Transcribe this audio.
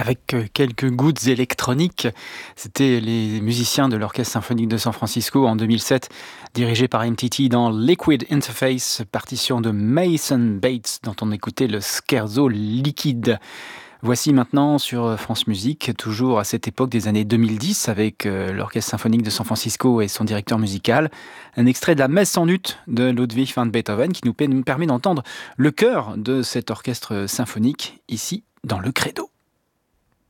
Avec quelques gouttes électroniques. C'était les musiciens de l'Orchestre symphonique de San Francisco en 2007, dirigé par MTT dans Liquid Interface, partition de Mason Bates, dont on écoutait le scherzo liquide. Voici maintenant sur France Musique, toujours à cette époque des années 2010, avec l'Orchestre symphonique de San Francisco et son directeur musical, un extrait de la Messe en ut de Ludwig van Beethoven qui nous permet d'entendre le cœur de cet orchestre symphonique, ici dans le Credo.